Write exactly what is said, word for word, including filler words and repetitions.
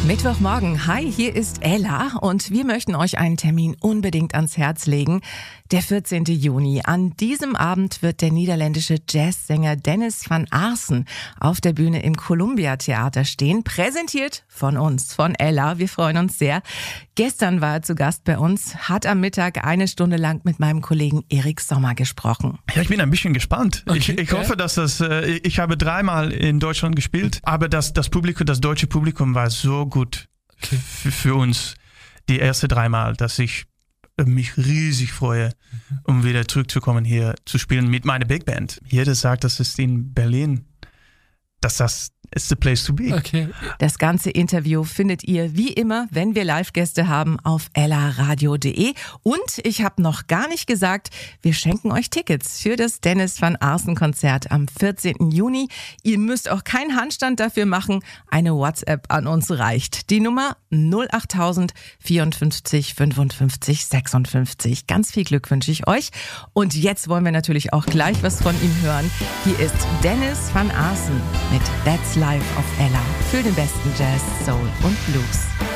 Mittwochmorgen. Hi, hier ist Ella und wir möchten euch einen Termin unbedingt ans Herz legen. Der vierzehnten Juni. An diesem Abend wird der niederländische Jazzsänger Dennis van Aarsens auf der Bühne im Columbia Theater stehen. Präsentiert von uns, von Ella. Wir freuen uns sehr. Gestern war er zu Gast bei uns, hat am Mittag eine Stunde lang mit meinem Kollegen Erik Sommer gesprochen. Ja, ich bin ein bisschen gespannt. Okay, ich ich ja. hoffe, dass das, äh, ich habe dreimal in Deutschland gespielt, aber das, das Publikum, das deutsche Publikum war so gut Okay. f- für uns die erste dreimal, dass ich mich riesig freue, um wieder zurückzukommen hier zu spielen mit meiner Big Band. Jeder sagt, das ist in Berlin, dass das ist the place to be. Okay. Das ganze Interview findet ihr wie immer, wenn wir Live-Gäste haben, auf ellaradio punkt de. Und ich habe noch gar nicht gesagt, wir schenken euch Tickets für das Dennis van Aarsens-Konzert am vierzehnten Juni. Ihr müsst auch keinen Handstand dafür machen. Eine WhatsApp an uns reicht. Die Nummer null achttausend vierundfünfzig fünfundfünfzig sechsundfünfzig. Ganz viel Glück wünsche ich euch. Und jetzt wollen wir natürlich auch gleich was von ihm hören. Hier ist Dennis van Aarsens mit That's Live auf Ella für den besten Jazz, Soul und Blues.